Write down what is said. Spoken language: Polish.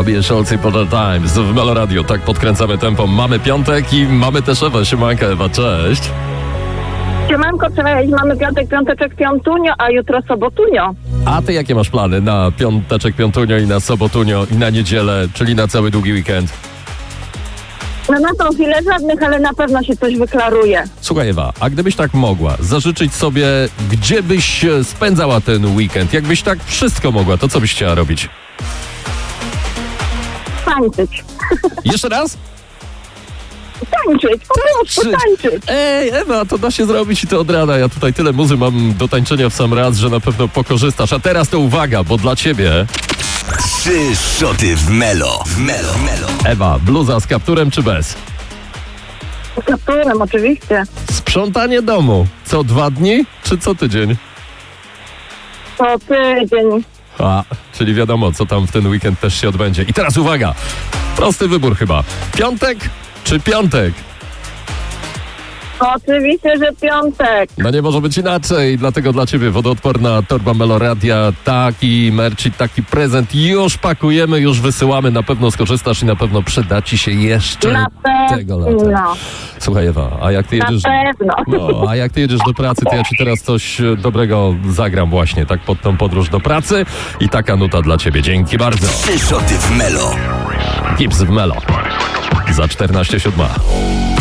Robbie Schulz i Porter Times w Melo Radio. Tak podkręcamy tempo. Mamy piątek i mamy też Ewę. Siemanka, Ewa, cześć. Siemanko, cześć, mamy piąteczek, piątunio, a jutro sobotunio. A ty jakie masz plany na piąteczek, piątunio i na sobotunio i na niedzielę, czyli na cały długi weekend? No na tą chwilę żadnych, ale na pewno się coś wyklaruje. Słuchaj, Ewa, a gdybyś tak mogła zażyczyć sobie, gdzie byś spędzała ten weekend? Jakbyś tak wszystko mogła, to co byś chciała robić? Tańczyć. Jeszcze raz? Tańczyć, po prostu tańczyć. Ej, Ewa, to da się zrobić i to od rana. Ja tutaj tyle muzy mam do tańczenia w sam raz, że na pewno pokorzystasz. A teraz to uwaga, bo dla ciebie... 3 szoty w Melo. Ewa, bluza z kapturem czy bez? Z kapturem, oczywiście. Sprzątanie domu. Co 2 dni czy co tydzień? Co tydzień. A, czyli wiadomo, co tam w ten weekend też się odbędzie. I teraz uwaga, prosty wybór chyba. Piątek czy piątek? Oczywiście, że piątek. No nie może być inaczej, dlatego dla ciebie wodoodporna torba Melo Radia, taki mercik, taki prezent już pakujemy, już wysyłamy, na pewno skorzystasz i na pewno przyda ci się jeszcze Na tego lata. pewno. Słuchaj, Ewa, a jak ty jedziesz... Na pewno. No, a jak ty jedziesz do pracy, to ja ci teraz coś dobrego zagram właśnie, tak pod tą podróż do pracy i taka nuta dla ciebie. Dzięki bardzo. 3 szoty w Melo. Gibbs w Melo. Za 14:07.